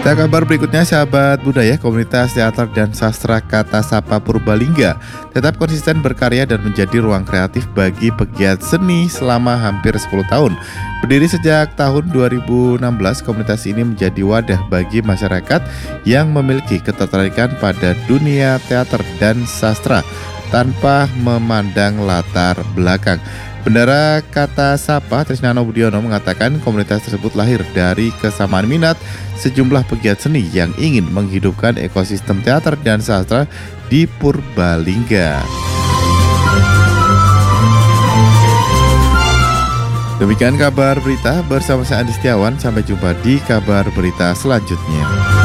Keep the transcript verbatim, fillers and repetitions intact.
Kita kabar berikutnya, sahabat budaya, komunitas teater dan sastra Kata Sapa Purbalingga tetap konsisten berkarya dan menjadi ruang kreatif bagi pegiat seni selama hampir sepuluh tahun. Berdiri sejak tahun dua ribu enam belas, komunitas ini menjadi wadah bagi masyarakat yang memiliki ketertarikan pada dunia teater dan sastra tanpa memandang latar belakang. Bendara Kata Sapa Trisnano Budiono mengatakan komunitas tersebut lahir dari kesamaan minat sejumlah pegiat seni yang ingin menghidupkan ekosistem teater dan sastra di Purbalingga. Demikian kabar berita bersama saya Andi Setiawan. Sampai jumpa di kabar berita selanjutnya.